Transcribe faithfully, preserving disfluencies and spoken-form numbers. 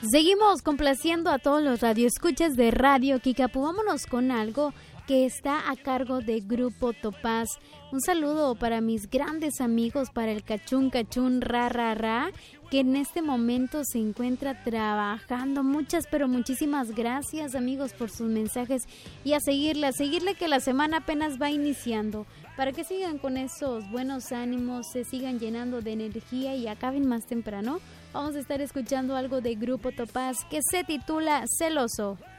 Seguimos complaciendo a todos los radioescuchas de Radio Kikapu. Vámonos con algo que está a cargo de Grupo Topaz. Un saludo para mis grandes amigos, para el Cachún Cachún Ra Ra Ra, que en este momento se encuentra trabajando. Muchas, pero muchísimas gracias, amigos, por sus mensajes. Y a seguirle, a seguirle que la semana apenas va iniciando. Para que sigan con esos buenos ánimos, se sigan llenando de energía y acaben más temprano. Vamos a estar escuchando algo de Grupo Topaz que se titula Celoso.